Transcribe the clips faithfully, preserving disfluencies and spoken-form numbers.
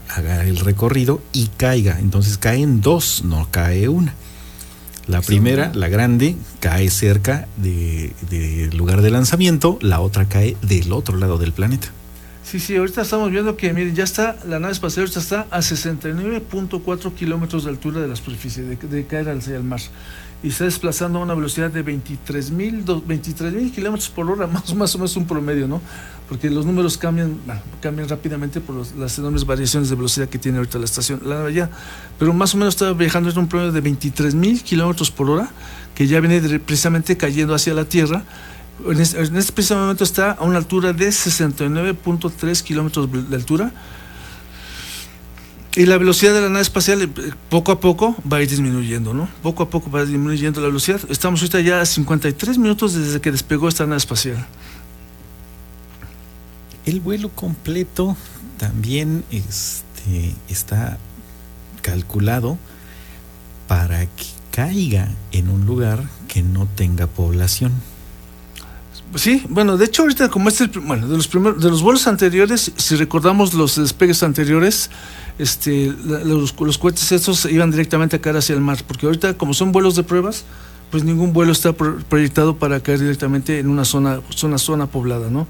haga el recorrido y caiga. Entonces caen dos, no cae una. La primera, la grande, cae cerca del de lugar de lanzamiento, la otra cae del otro lado del planeta. Sí, sí, ahorita estamos viendo que, miren, ya está, la nave espacial ahorita está a sesenta y nueve punto cuatro kilómetros de altura de la superficie, de, de caer hacia el mar. Y está desplazando a una velocidad de veintitrés mil kilómetros por hora, más, más o menos un promedio, ¿no? Porque los números cambian, bueno, cambian rápidamente por los, las enormes variaciones de velocidad que tiene ahorita la estación, la nave ya. Pero más o menos está viajando en un promedio de veintitrés mil kilómetros por hora, que ya viene de, precisamente cayendo hacia la Tierra. En este, en este preciso momento está a una altura de sesenta y nueve punto tres kilómetros de altura. Y la velocidad de la nave espacial poco a poco va a ir disminuyendo, ¿no? Poco a poco va disminuyendo la velocidad. Estamos ahorita ya a cincuenta y tres minutos desde que despegó esta nave espacial. El vuelo completo también este, está calculado para que caiga en un lugar que no tenga población. Sí, bueno, de hecho ahorita como este, bueno, de los primeros, de los vuelos anteriores, si recordamos los despegues anteriores, este, los, los cohetes estos iban directamente a caer hacia el mar, porque ahorita como son vuelos de pruebas, pues ningún vuelo está proyectado para caer directamente en una zona, zona, zona poblada, ¿no?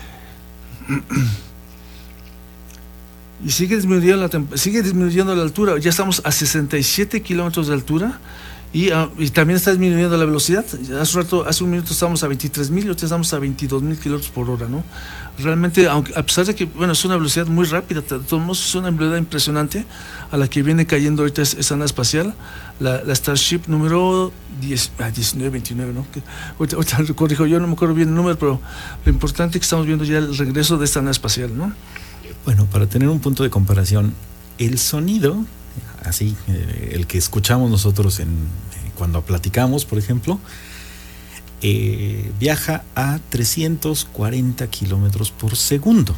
Y sigue disminuyendo la, sigue disminuyendo la altura, ya estamos a sesenta y siete kilómetros de altura. Y, uh, y también está disminuyendo la velocidad. Hace un rato, hace un minuto estábamos a veintitrés mil y ahorita estamos a veintidós mil kilómetros por hora, ¿no? Realmente, aunque, a pesar de que, bueno, es una velocidad muy rápida, de todos modos es una velocidad impresionante a la que viene cayendo ahorita esa nave espacial, la, la Starship número diez, ah, diecinueve, veintinueve, ¿no? Que, ahorita, ahorita corrijo, yo no me acuerdo bien el número, pero lo importante es que estamos viendo ya el regreso de esta nave espacial, ¿no? Bueno, para tener un punto de comparación, el sonido, así, eh, el que escuchamos nosotros en, eh, cuando platicamos, por ejemplo, eh, viaja a trescientos cuarenta kilómetros por segundo.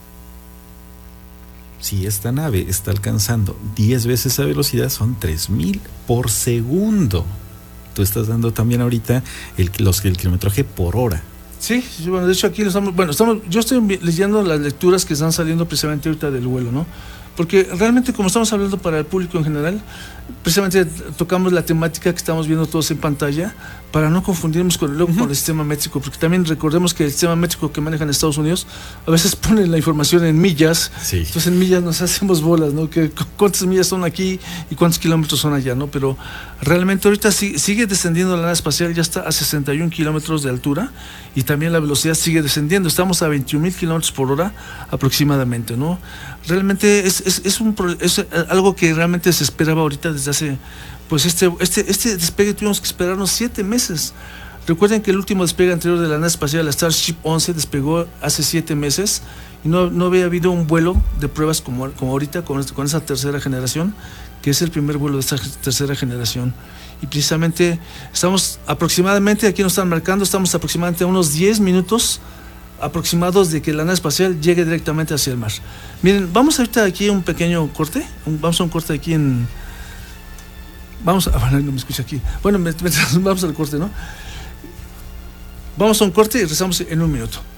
Si esta nave está alcanzando diez veces esa velocidad, son tres mil por segundo. Tú estás dando también ahorita el, los, el kilometraje por hora. Sí, bueno, de hecho aquí lo estamos, bueno, estamos, yo estoy leyendo las lecturas que están saliendo precisamente ahorita del vuelo, ¿no? Porque realmente como estamos hablando para el público en general, precisamente tocamos la temática que estamos viendo todos en pantalla para no confundirnos con, luego, uh-huh. con el sistema métrico, porque también recordemos que el sistema métrico que manejan Estados Unidos a veces pone la información en millas, sí. Entonces en millas nos hacemos bolas, ¿no? Que cuántas millas son aquí y cuántos kilómetros son allá, ¿no? Pero realmente ahorita sigue, sigue descendiendo la nave espacial, ya está a sesenta y un kilómetros de altura y también la velocidad sigue descendiendo, estamos a veintiún mil kilómetros por hora aproximadamente, ¿no? Realmente es, es, es, un, es algo que realmente se esperaba ahorita desde hace, pues este, este, este despegue tuvimos que esperarnos siete meses. Recuerden que el último despegue anterior de la nave espacial, la Starship once, despegó hace siete meses y no, no había habido un vuelo de pruebas como, como ahorita con, con esa tercera generación, que es el primer vuelo de esta tercera generación. Y precisamente estamos aproximadamente, aquí nos están marcando, estamos aproximadamente a unos diez minutos aproximados de que la nave espacial llegue directamente hacia el mar. Miren, vamos ahorita aquí a un pequeño corte, un, vamos a un corte aquí en... Vamos a... Bueno, no me escucha aquí. Bueno, me, me, vamos al corte, ¿no? Vamos a un corte y regresamos en un minuto.